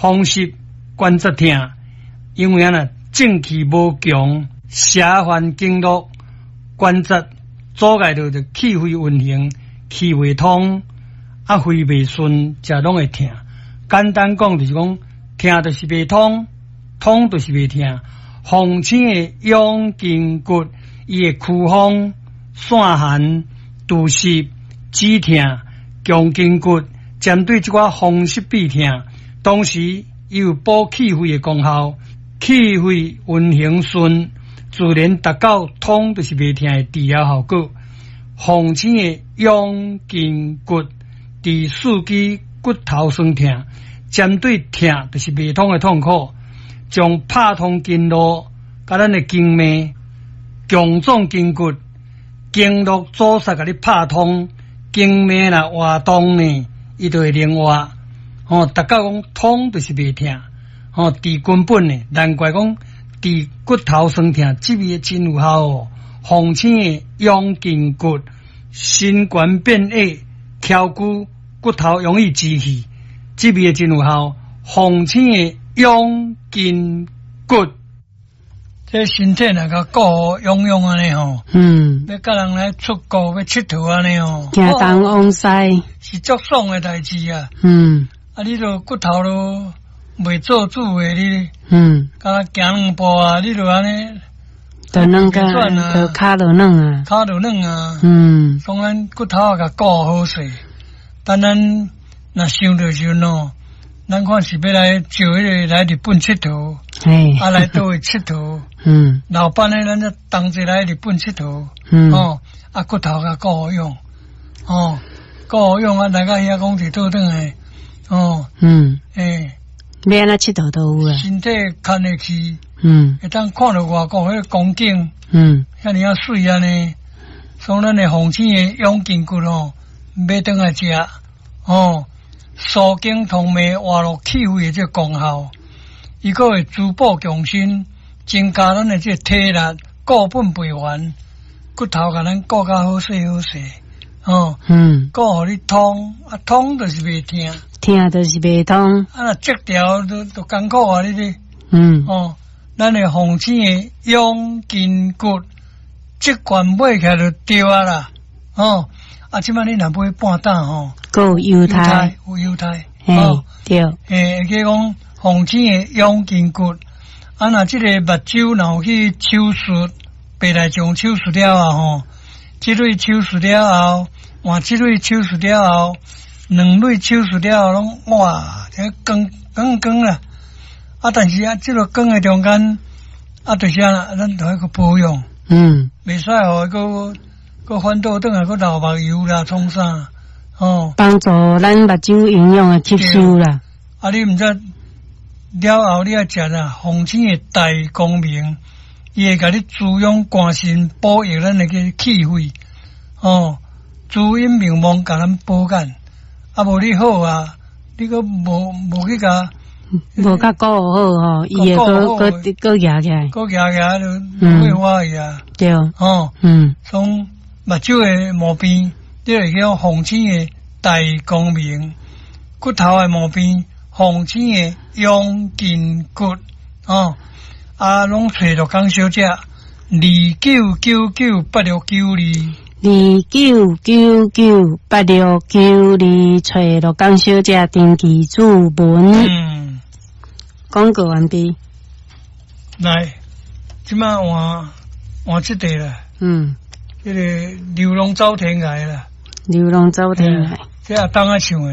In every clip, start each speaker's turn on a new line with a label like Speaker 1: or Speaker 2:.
Speaker 1: 风湿关节痛，因为正气无强，下环经络关节阻碍到的气血运行，气未通，肺未顺，才拢会痛。简单讲就是讲，痛就是未通，通就是未痛。风清的养筋骨，伊会驱风、散寒、除湿、止痛、强筋骨，针对这个风湿痹痛，同时伊有补气血的功效，气血运行顺，自然达到通就是未痛的治疗效果。风清的养筋骨，治四肢骨头酸痛，针对痛就是未通的痛苦，将拍通经络，甲咱的经脉、强壮筋骨、经络阻塞，甲你拍通，经脉啦活动呢，伊就会灵活。达到讲通就是未痛，治根本呢，难怪讲治骨头酸痛，这味真有效哦。风清的养筋骨，心肝变矮，翘骨骨头容易积气，这味真有效。风清的养筋骨，这身体那个骨痒痒安尼吼，要甲人来出国要佚佗安尼吼，
Speaker 2: 行东往西
Speaker 1: 是足爽的代志啊。你著骨头都未做主的你，甲行两步啊，你著安尼，
Speaker 2: 就软个，就骹就软啊，
Speaker 1: 骹就软啊。当然骨头啊，甲顾好势，但咱若想着时喏，咱看是要来招迄个来日本佚佗，来倒位佚佗。老板呢，咱就同齐来日本佚佗。骨头甲顾好用，顾好用啊，来到遐讲是倒转诶。要安怎佚佗都有啊，身体看得起，会当看到外国迄个光景，遐尼啊水安尼，所以咱的风清的养筋骨买倒来食，疏经通脉，活络气血的这功效，伊个会滋补强身，增加咱的这体力，固本培元，骨头甲咱顾较好势好势，顾互你通，通就是袂痛。
Speaker 2: 痛就是袂通，
Speaker 1: 若折条都艰苦啊！你哋，咱的风清的养筋骨，这罐买起来就对啊啦，即摆你若买半担
Speaker 2: 够有胎，
Speaker 1: 有油胎，
Speaker 2: 对，
Speaker 1: 叫讲风清的养筋骨，若这个目睭若有去手术，白内障手术了啊，这类手术了后，换这类手术了后。两类手术了后，拢哇，这光啦。但是这个光的中间，就是咱着迄个保养，袂使互个反倒转来个流目油啦，创啥，
Speaker 2: 帮助咱目睭营养的吸收啦。
Speaker 1: 你毋知了后，你要食风清的大光明，伊会甲你滋养肝肾，保养咱那个气血，滋阴明目，甲咱保肝。无你好啊，你个无去甲，
Speaker 2: 无甲顾好伊会个压起来，
Speaker 1: 个压就会花去啊。
Speaker 2: 对，
Speaker 1: 从目睭的毛病，你会叫风清的大光明；骨头的毛病，风清的养筋骨。拢找着江小姐29998692。29998692，找到江小姐登记注文。广告完毕。来，即摆换这题啦。这个流浪走天涯啦。流浪走天涯，这阿当啊唱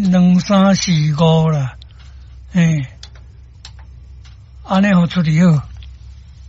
Speaker 1: 的啦。1、2、3、4、5啦。安尼好处理好。